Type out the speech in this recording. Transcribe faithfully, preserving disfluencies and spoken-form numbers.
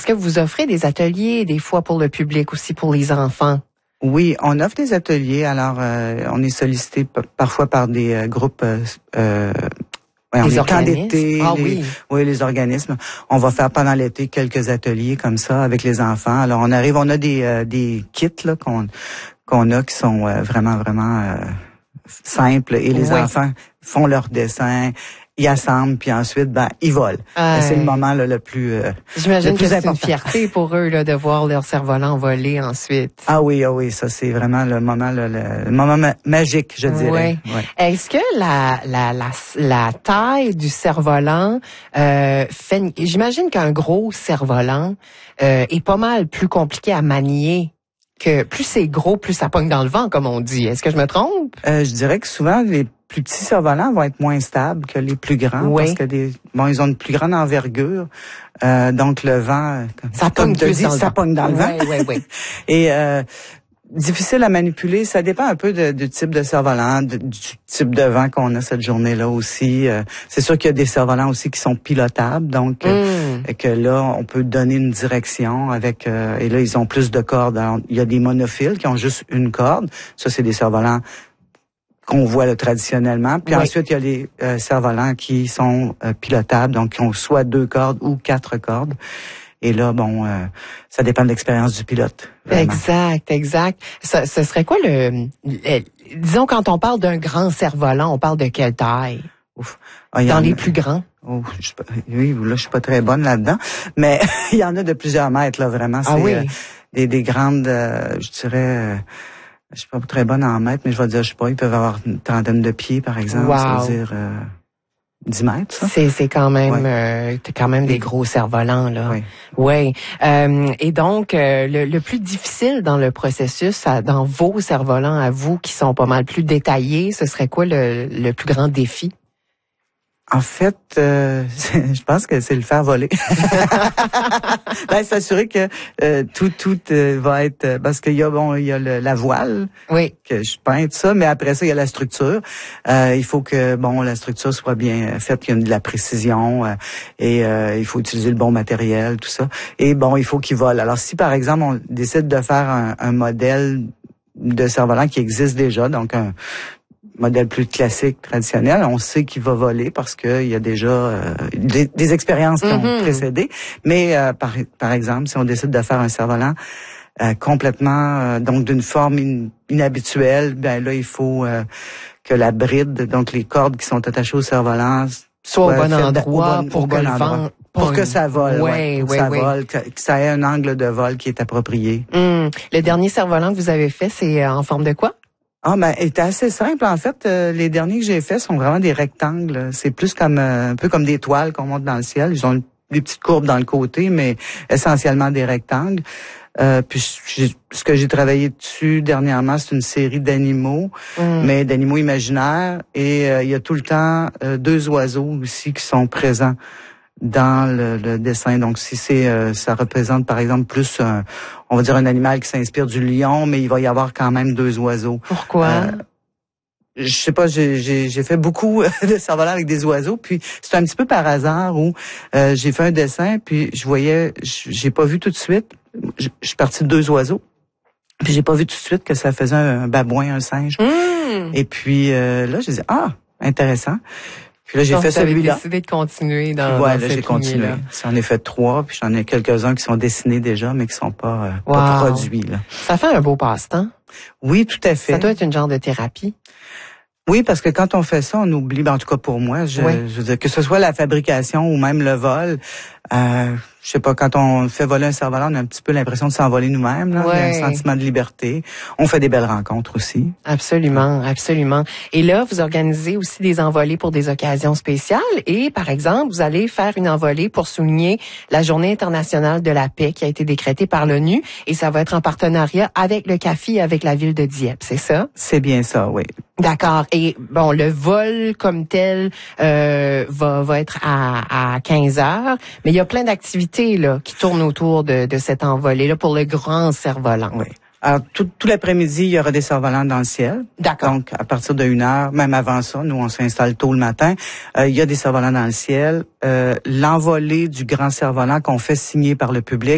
que vous offrez des ateliers des fois pour le public aussi, pour les enfants? Oui, on offre des ateliers. Alors, euh, on est sollicité p- parfois par des euh, groupes... Euh, euh, ouais, les les camps organismes? d'été, Ah les, oui. oui, les organismes. On va faire pendant l'été quelques ateliers comme ça avec les enfants. Alors, on arrive, on a des euh, des kits là qu'on qu'on a qui sont euh, vraiment vraiment euh, simples et les oui. enfants font leurs dessins. Ils assemblent, puis ensuite, ben, ils volent. Euh, c'est le moment là, le plus euh, J'imagine le plus que c'est important. une fierté pour eux là, de voir leur cerf-volant voler ensuite. Ah oui, ah oui, ça c'est vraiment le moment le, le, le moment ma- magique, je dirais. Oui. Ouais. Est-ce que la la la la taille du cerf-volant euh, fait j'imagine qu'un gros cerf-volant euh, est pas mal plus compliqué à manier, que plus c'est gros, plus ça pogne dans le vent, comme on dit. Est-ce que je me trompe? Euh, je dirais que souvent, les plus petits cerfs-volants vont être moins stables que les plus grands. Oui. Parce que des, bon, ils ont une plus grande envergure. Euh, donc, le vent, comme, Ça comme pogne tu plus dis, dans le ça vent. pogne dans le vent. Oui, oui, oui. Et, euh, difficile à manipuler, ça dépend un peu de, du type de cerf-volant, de- du type de vent qu'on a cette journée-là aussi. Euh, c'est sûr qu'il y a des cerfs-volants aussi qui sont pilotables, donc euh, Mm. que là, on peut donner une direction avec... Euh, et là, ils ont plus de cordes. Alors, il y a des monophiles qui ont juste une corde. Ça, c'est des cerfs-volants qu'on voit là, traditionnellement. Puis oui. ensuite, il y a les euh, cerfs-volants qui sont euh, pilotables, donc qui ont soit deux cordes ou quatre cordes. Et là, bon, euh, ça dépend de l'expérience du pilote. Vraiment. Exact, exact. Ça, ce serait quoi le, le... Disons, quand on parle d'un grand cerf-volant, on parle de quelle taille? Ouf. Ah, il y Dans en les a- plus grands? Oh, je suis pas, oui, là, je suis pas très bonne là-dedans. Mais il y en a de plusieurs mètres, là, vraiment. Ah C'est oui? euh, des, des grandes, euh, je dirais... Euh, je suis pas très bonne en mètres, mais je vais dire, je sais pas, ils peuvent avoir une trentaine de pieds, par exemple. Wow. Ça veut dire euh, dix mètres, ça. C'est c'est quand même Ouais. euh, t'as quand même des gros cerfs-volants là. Oui. Ouais. Euh, et donc euh, le, le plus difficile dans le processus, ça, dans vos cerfs-volants à vous qui sont pas mal plus détaillés, ce serait quoi le, le plus grand défi? En fait, euh, je pense que c'est le faire voler. Ben, s'assurer que euh, tout tout euh, va être euh, parce qu'il y a bon il y a le, la voile Oui. que je peins tout ça, mais après ça il y a la structure. Euh, il faut que bon la structure soit bien faite, qu'il y ait de la précision euh, et euh, il faut utiliser le bon matériel, tout ça. Et bon il faut qu'il vole. Alors si par exemple on décide de faire un, un modèle de cerf-volant qui existe déjà, donc un modèle plus classique, traditionnel, on sait qu'il va voler parce qu'il y a déjà euh, des, des expériences qui ont Mm-hmm. précédé. Mais euh, par, par exemple, si on décide de faire un cerf-volant euh, complètement, euh, donc d'une forme in, inhabituelle, ben là, il faut euh, que la bride, donc les cordes qui sont attachées au cerf-volant, Soit au bon faites endroit au bon, pour au que bon le endroit. vent Pour que ça vole, Ouais, ouais, pour que ouais, ça ouais. vole, que, que ça ait un angle de vol qui est approprié. Hum. Le dernier cerf-volant que vous avez fait, c'est en forme de quoi? Ah ben, il était assez simple en fait. Euh, les derniers que j'ai faits sont vraiment des rectangles. C'est plus comme euh, un peu comme des toiles qu'on monte dans le ciel. Ils ont une- des petites courbes dans le côté, mais essentiellement des rectangles. Euh, puis j'ai- ce que j'ai travaillé dessus dernièrement, c'est une série d'animaux, Hum. mais d'animaux imaginaires. Et euh, il y a tout le temps euh, deux oiseaux aussi qui sont présents dans le, le dessin. Donc, si c'est, euh, ça représente par exemple plus, un, on va dire un animal qui s'inspire du lion, mais il va y avoir quand même deux oiseaux. Pourquoi? Euh, je sais pas, j'ai, j'ai, j'ai fait beaucoup de cerfs-volants avec des oiseaux, puis c'est un petit peu par hasard où euh, j'ai fait un dessin, puis je voyais, j'ai pas vu tout de suite, je, je suis partie de deux oiseaux, puis j'ai pas vu tout de suite que ça faisait un babouin, un singe. Hum. Et puis euh, là, j'ai dit ah, intéressant. Puis là, j'ai Donc, fait vous avez celui-là. décidé de continuer dans, Puis ouais, dans là, cette j'ai continué. lignée-là. J'en ai fait trois, puis j'en ai quelques-uns qui sont dessinés déjà, mais qui sont pas, euh, Wow. pas produits, là. Ça fait un beau passe-temps. Oui, tout à fait. Ça doit être une genre de thérapie. Oui, parce que quand on fait ça, on oublie, ben, en tout cas pour moi, je, Oui. je veux dire, que ce soit la fabrication ou même le vol, euh, je sais pas, quand on fait voler un cerf-volant, on a un petit peu l'impression de s'envoler nous-mêmes, là. Ouais. Il y a un sentiment de liberté. On fait des belles rencontres aussi. Absolument, absolument. Et là, vous organisez aussi des envolées pour des occasions spéciales. Et par exemple, vous allez faire une envolée pour souligner la Journée internationale de la paix qui a été décrétée par l'ONU. Et ça va être en partenariat avec le C A F I et avec la ville de Dieppe, c'est ça? C'est bien ça, oui. D'accord. Et bon, le vol comme tel euh, va, va être à, à quinze heures. Mais il y a plein d'activités là qui tournent autour de, de cette envolée-là pour le grand cerf-volant. Oui. Alors, tout, tout l'après-midi, il y aura des cerfs-volants dans le ciel. D'accord. Donc, à partir de une heure, même avant ça, nous, on s'installe tôt le matin. Euh, il y a des cerfs-volants dans le ciel. Euh, l'envolée du grand cerf-volant qu'on fait signer par le public,